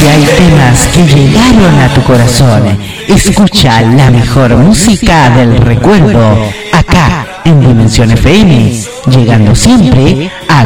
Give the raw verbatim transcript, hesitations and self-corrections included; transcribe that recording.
si hay temas que llegaron a tu corazón, escucha la mejor música del recuerdo acá en Dimensión F M, llegando siempre a